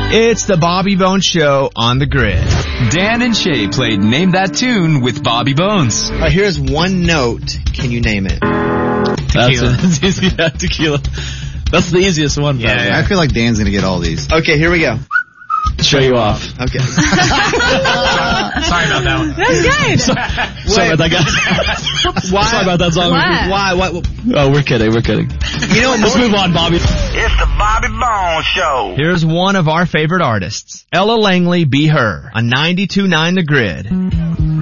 It's the Bobby Bones Show on the Grid. Dan and Shay played Name That Tune with Bobby Bones. Here's one note. Can you name it? Tequila. That's easy. Yeah, tequila. That's the easiest one. Yeah. I feel like Dan's going to get all these. Okay, here we go. Show you off. Okay. Sorry about that one. That's good. Sorry about that guy. Why? Sorry about that song. Why? What? Oh, we're kidding. You know, let's move on, Bobby. It's the Bobby Bones Show. Here's one of our favorite artists. Ella Langley, Be Her, on 92.9 The Grid.